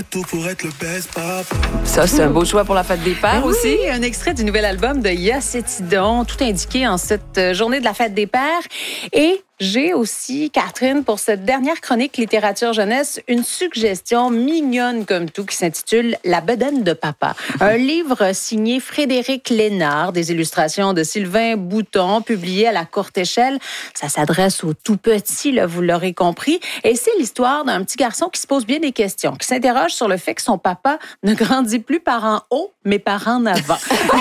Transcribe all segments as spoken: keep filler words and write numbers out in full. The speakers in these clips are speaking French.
Tout pour être le best papa. Ça, c'est un beau choix pour la fête des pères Ben aussi. Oui, un extrait du nouvel album de Yacetidon, tout indiqué en cette journée de la fête des pères. Et j'ai aussi, Catherine, pour cette dernière chronique littérature jeunesse, une suggestion mignonne comme tout qui s'intitule La bedaine de papa. Un livre signé Frédéric Lénard, des illustrations de Sylvain Bouton, publié à la courte échelle. Ça s'adresse aux tout petits, là, vous l'aurez compris. Et c'est l'histoire d'un petit garçon qui se pose bien des questions, qui s'interroge sur le fait que son papa ne grandit plus par en haut, mais par en avant.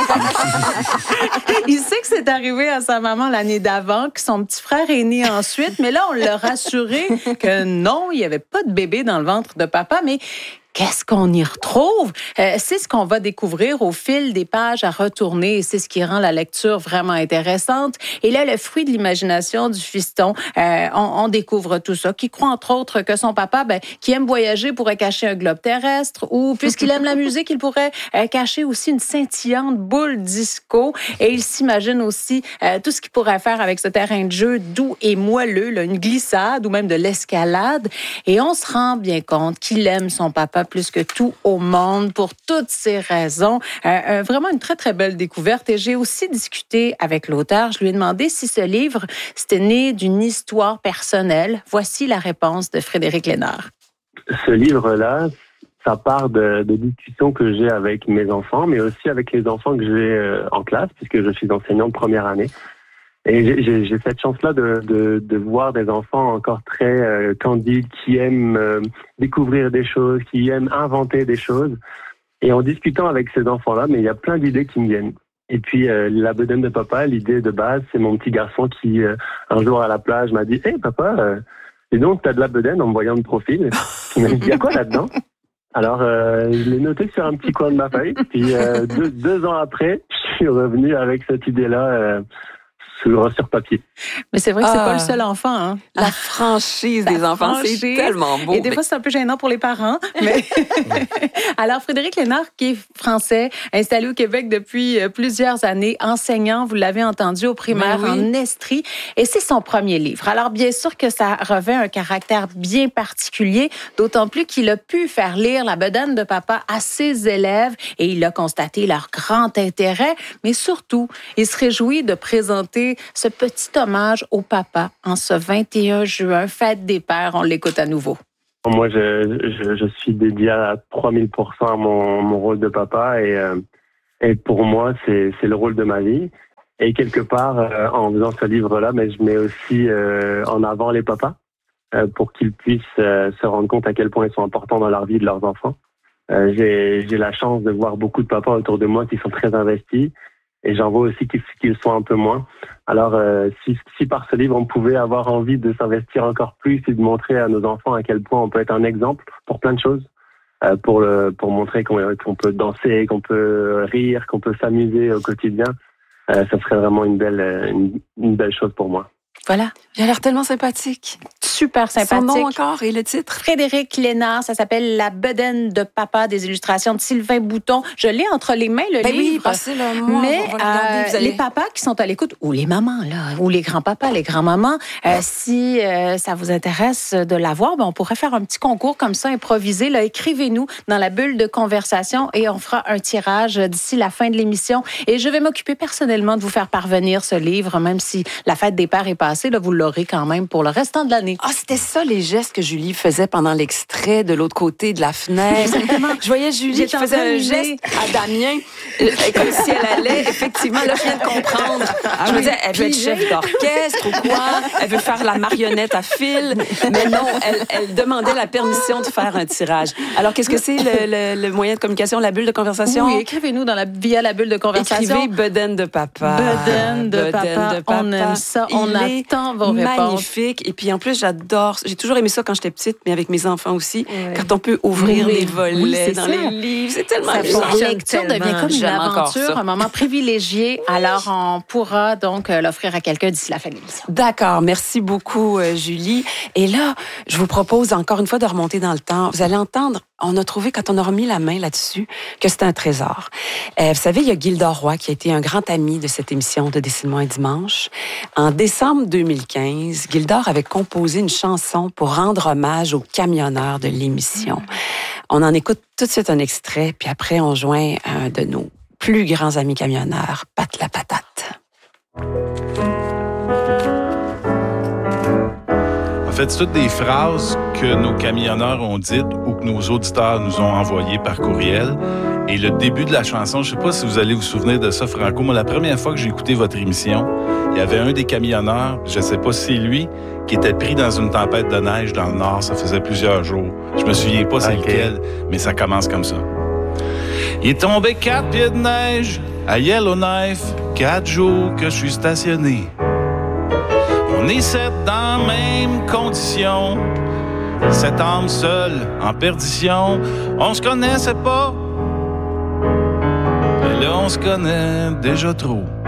Il sait que c'est arrivé à sa maman l'année d'avant, que son petit frère est né ensuite, mais là, on l'a rassuré que non, il n'y avait pas de bébé dans le ventre de papa, mais qu'est-ce qu'on y retrouve? Euh, c'est ce qu'on va découvrir au fil des pages à retourner et c'est ce qui rend la lecture vraiment intéressante. Et là, le fruit de l'imagination du fiston, euh, on, on découvre tout ça, qui croit entre autres que son papa, ben, qui aime voyager, pourrait cacher un globe terrestre ou, puisqu'il aime la musique, il pourrait euh, cacher aussi une scintillante boule disco. Et il s'imagine aussi euh, tout ce qu'il pourrait faire avec ce terrain de jeu doux et moelleux, là, une glissade ou même de l'escalade. Et on se rend bien compte qu'il aime son papa plus que tout au monde pour toutes ces raisons. Euh, euh, vraiment une très, très belle découverte. Et j'ai aussi discuté avec l'auteur. Je lui ai demandé si ce livre, c'était né d'une histoire personnelle. Voici la réponse de Frédéric Lénard. Ce livre-là, ça part de, de discussions que j'ai avec mes enfants, mais aussi avec les enfants que j'ai euh, en classe, puisque je suis enseignant de première année. Et j'ai, j'ai, j'ai cette chance-là de, de, de voir des enfants encore très euh, candides, qui aiment euh, découvrir des choses, qui aiment inventer des choses. Et en discutant avec ces enfants-là, mais il y a plein d'idées qui me viennent. Et puis, euh, la bedaine de papa, l'idée de base, c'est mon petit garçon qui, euh, un jour à la plage, m'a dit « Hey papa, euh, dis donc, t'as de la bedaine » en me voyant de profil. Il m'a dit « Il y a quoi là-dedans ?» Alors, euh, je l'ai noté sur un petit coin de ma feuille. Puis, euh, deux, deux ans après, je suis revenu avec cette idée-là euh, Sur, sur papier. Mais c'est vrai que c'est Ah, pas le seul enfant. Hein? La franchise des La enfants, franchise. c'est tellement beau. Et des fois, c'est un peu gênant pour les parents. Mais alors, Frédéric Lénard, qui est français, installé au Québec depuis plusieurs années, enseignant, vous l'avez entendu, au primaire Ben oui. en Estrie. Et c'est son premier livre. Alors, bien sûr que ça revêt un caractère bien particulier, d'autant plus qu'il a pu faire lire La bedaine de papa à ses élèves et il a constaté leur grand intérêt. Mais surtout, il se réjouit de présenter ce petit hommage au papa en ce vingt et un juin, fête des pères. On l'écoute à nouveau. Moi, je, je, je suis dédié à trois mille pour cent à mon, mon rôle de papa et, euh, et pour moi, c'est, c'est le rôle de ma vie. Et quelque part, euh, en faisant ce livre-là, mais je mets aussi euh, en avant les papas euh, pour qu'ils puissent euh, se rendre compte à quel point ils sont importants dans leur vie de leurs enfants. Euh, j'ai, j'ai la chance de voir beaucoup de papas autour de moi qui sont très investis. Et j'en vois aussi qu'ils, qu'ils sont un peu moins. Alors, euh, si, si par ce livre, on pouvait avoir envie de s'investir encore plus et de montrer à nos enfants à quel point on peut être un exemple pour plein de choses, euh, pour le, pour montrer qu'on, qu'on peut danser, qu'on peut rire, qu'on peut s'amuser au quotidien, euh, ça serait vraiment une belle, une, une belle chose pour moi. Voilà. Il a l'air tellement sympathique. Super sympathique. Son nom encore et le titre? Frédéric Lénard, ça s'appelle La bedaine de papa, des illustrations de Sylvain Bouton. Je l'ai entre les mains, le Ben livre. oui, passez-le moi. Mais on va le regarder, vous euh, allez... les papas qui sont à l'écoute, ou les mamans, là, ou les grands-papas, les grands-mamans, euh, si euh, ça vous intéresse de l'avoir, ben, on pourrait faire un petit concours comme ça, improvisé. Là, écrivez-nous dans la bulle de conversation et on fera un tirage d'ici la fin de l'émission. Et je vais m'occuper personnellement de vous faire parvenir ce livre, même si la fête des pères est passée, là, vous l'aurez quand même pour le restant de l'année. Ah, c'était ça les gestes que Julie faisait pendant l'extrait de l'autre côté de la fenêtre. Je voyais Julie J'étais qui faisait en train de un geste mimer. à Damien, euh, comme si elle allait, effectivement, là, je viens de comprendre. Je me disais, elle veut être chef d'orchestre ou quoi? Elle veut faire la marionnette à fil. Mais non, elle, elle demandait la permission de faire un tirage. Alors, qu'est-ce que c'est le, le, le moyen de communication, la bulle de conversation? Oui, écrivez-nous dans la, via la bulle de conversation. Écrivez bedaine de papa. Bedaine de, papa. de papa. On aime ça. On Il attend vos est réponses. magnifique. Et puis en plus, j'adore. J'ai toujours aimé ça quand j'étais petite, mais avec mes enfants aussi. Ouais. Quand on peut ouvrir Oui. les volets Oui, c'est dans ça. les livres, c'est tellement Ça amusant. la lecture tellement. devient comme une J'aime encore aventure, ça. un moment privilégié. Alors, on pourra donc euh, l'offrir à quelqu'un d'ici la fin de l'émission. D'accord, merci beaucoup, euh, Julie. Et là, je vous propose encore une fois de remonter dans le temps. Vous allez entendre on a trouvé, quand on a remis la main là-dessus, que c'était un trésor. Euh, vous savez, il y a Gilda Roy, qui a été un grand ami de cette émission de Dessine-moi un dimanche. En décembre deux mille quinze, Gilda avait composé une chanson pour rendre hommage aux camionneurs de l'émission. On en écoute tout de suite un extrait, puis après, on joint un de nos plus grands amis camionneurs, Pat la Patate. En fait, c'est toutes des phrases que nos camionneurs ont dites ou que nos auditeurs nous ont envoyées par courriel. Et le début de la chanson, je ne sais pas si vous allez vous souvenir de ça, Franco, mais la première fois que j'ai écouté votre émission, il y avait un des camionneurs, je ne sais pas si c'est lui, qui était pris dans une tempête de neige dans le Nord. Ça faisait plusieurs jours. Je me souviens pas c'est okay. lequel, mais ça commence comme ça. Il est tombé quatre pieds de neige à Yellowknife, quatre jours que je suis stationné. On est sept dans la même condition, sept âmes seules en perdition. On se connaissait pas, mais là on se connaît déjà trop.